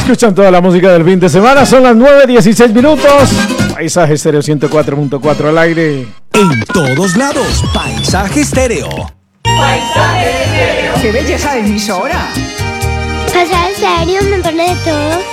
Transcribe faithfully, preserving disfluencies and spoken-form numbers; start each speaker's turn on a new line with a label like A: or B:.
A: Escuchan toda la música del fin de semana. Son las nueve dieciséis minutos. Paisaje Estéreo ciento cuatro punto cuatro al aire.
B: En todos lados, Paisaje Estéreo.
C: Paisaje Estéreo. ¡Qué belleza de emisora!
D: Paisaje Estéreo, me pone de todo.